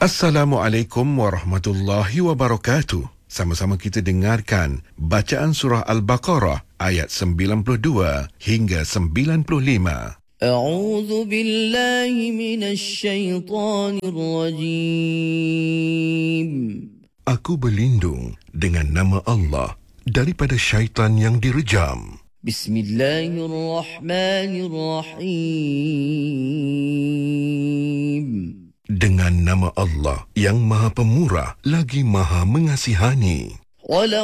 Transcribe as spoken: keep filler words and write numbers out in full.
Assalamualaikum warahmatullahi wabarakatuh. Sama-sama kita dengarkan bacaan surah Al-Baqarah ayat sembilan puluh dua hingga sembilan puluh lima. A'udzu billahi minasy syaithanir rajim. Aku berlindung dengan nama Allah daripada syaitan yang direjam. Bismillahirrahmanirrahim. Dengan nama Allah yang Maha Pemurah lagi Maha Mengasihani.